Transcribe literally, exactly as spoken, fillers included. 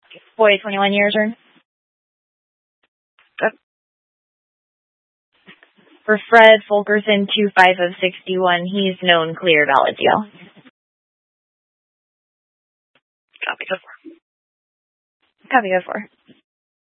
Boy, twenty-one years turn. For Fred Fulkerson, two five of sixty-one, he's known clear valid deal. Copy, go for. Copy, go for.